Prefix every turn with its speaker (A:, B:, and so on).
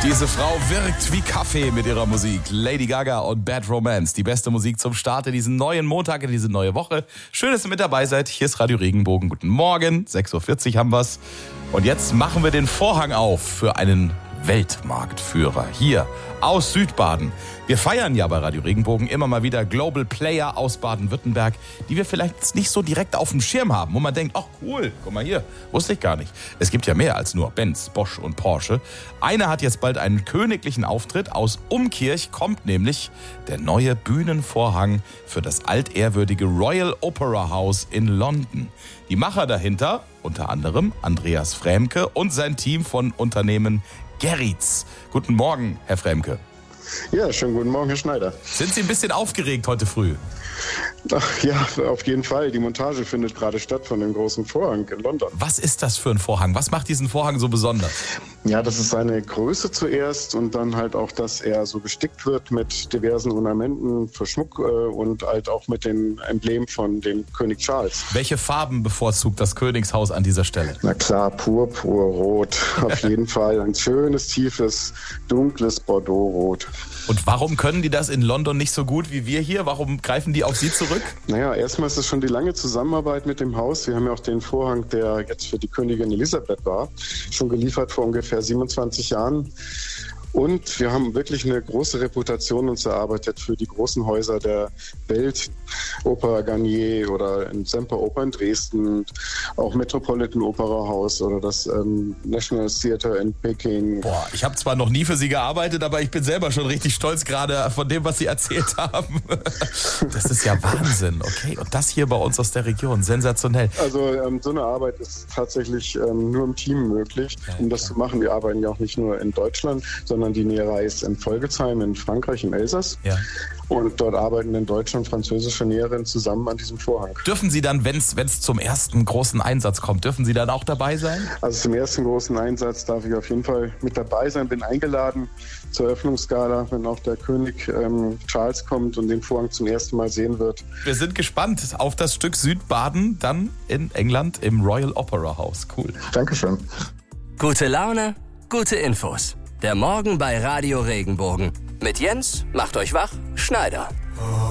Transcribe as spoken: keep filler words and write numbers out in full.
A: Diese Frau wirkt wie Kaffee mit ihrer Musik. Lady Gaga und Bad Romance. Die beste Musik zum Start in diesen neuen Montag, in diese neue Woche. Schön, dass ihr mit dabei seid. Hier ist Radio Regenbogen. Guten Morgen. sechs Uhr vierzig haben wir's. Und jetzt machen wir den Vorhang auf für einen Weltmarktführer hier aus Südbaden. Wir feiern ja bei Radio Regenbogen immer mal wieder Global Player aus Baden-Württemberg, die wir vielleicht nicht so direkt auf dem Schirm haben, wo man denkt, ach cool, guck mal hier, wusste ich gar nicht. Es gibt ja mehr als nur Benz, Bosch und Porsche. Einer hat jetzt bald einen königlichen Auftritt. Aus Umkirch kommt nämlich der neue Bühnenvorhang für das altehrwürdige Royal Opera House in London. Die Macher dahinter, unter anderem Andreas Främke und sein Team von Unternehmen Gerritz. Guten Morgen, Herr Främke.
B: Ja, schönen guten Morgen, Herr Schneider.
A: Sind Sie ein bisschen aufgeregt heute früh?
B: Ach ja, auf jeden Fall. Die Montage findet gerade statt von dem großen Vorhang in London.
A: Was ist das für ein Vorhang? Was macht diesen Vorhang so besonders?
B: Ja, das ist seine Größe zuerst und dann halt auch, dass er so gestickt wird mit diversen Ornamenten für Schmuck äh, und halt auch mit dem Emblem von dem König Charles.
A: Welche Farben bevorzugt das Königshaus an dieser Stelle?
B: Na klar, purpurrot. Auf jeden Fall ein schönes, tiefes, dunkles Bordeaux-Rot.
A: Und warum können die das in London nicht so gut wie wir hier? Warum greifen die auf Sie zurück?
B: Naja, erstmal ist es schon die lange Zusammenarbeit mit dem Haus. Wir haben ja auch den Vorhang, der jetzt für die Königin Elisabeth war, schon geliefert vor ungefähr siebenundzwanzig Jahren. Und wir haben wirklich eine große Reputation uns erarbeitet für die großen Häuser der Welt. Oper Garnier oder in Semperoper in Dresden, auch Metropolitan Opera House oder das ähm, National Theatre in Peking.
A: Boah, ich habe zwar noch nie für Sie gearbeitet, aber ich bin selber schon richtig stolz gerade von dem, was Sie erzählt haben. Das ist ja Wahnsinn, okay. Und das hier bei uns aus der Region, sensationell.
B: Also ähm, so eine Arbeit ist tatsächlich ähm, nur im Team möglich, ja, um das klar. zu machen. Wir arbeiten ja auch nicht nur in Deutschland, sondern die Näherei ist in Volgelsheim in Frankreich, im Elsass. Ja. Und dort arbeiten in Deutschland französische Näherinnen zusammen an diesem Vorhang.
A: Dürfen Sie dann, wenn es zum ersten großen Einsatz kommt, dürfen Sie dann auch dabei sein?
B: Also zum ersten großen Einsatz darf ich auf jeden Fall mit dabei sein. Bin eingeladen zur Eröffnungsgala, wenn auch der König ähm, Charles kommt und den Vorhang zum ersten Mal sehen wird.
A: Wir sind gespannt auf das Stück Südbaden, dann in England im Royal Opera House. Cool.
B: Dankeschön.
C: Gute Laune, gute Infos. Der Morgen bei Radio Regenbogen. Mit Jens, macht euch wach, Schneider.